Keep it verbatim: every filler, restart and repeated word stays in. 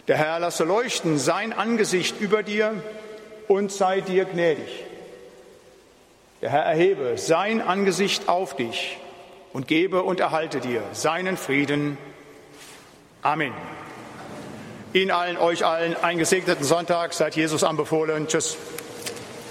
Der Herr lasse leuchten sein Angesicht über dir und sei dir gnädig. Der Herr erhebe sein Angesicht auf dich und gebe und erhalte dir seinen Frieden. Amen. Ihnen allen, euch allen einen gesegneten Sonntag. Seid Jesus anbefohlen. Tschüss.